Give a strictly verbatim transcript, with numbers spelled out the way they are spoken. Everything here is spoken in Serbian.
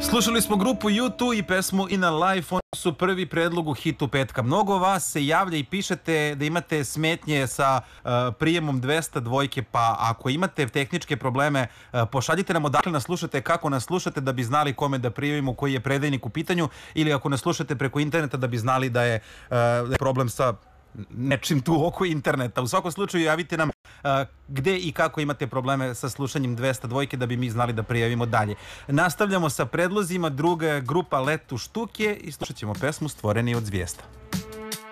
Slušali smo grupu U dva i pesmu In a Life, oni su prvi predlog u hitu petka. Mnogo vas se javlja i pišete da imate smetnje sa uh, prijemom dvesta dvojke, pa ako imate tehničke probleme, uh, pošaljite nam odakle nas slušate, kako nas slušate, da bi znali kome da prijavimo, koji je predajnik u pitanju, ili ako nas slušate preko interneta da bi znali da je, uh, da je problem sa nečim tu oko interneta. U svakom slučaju javite nam uh, gde i kako imate probleme sa slušanjem dvesta dvojke da bi mi znali da prijavimo dalje. Nastavljamo sa predlozima. Druga grupa Let u štuke i slušat ćemo pesmu Stvoreni od zvijezda.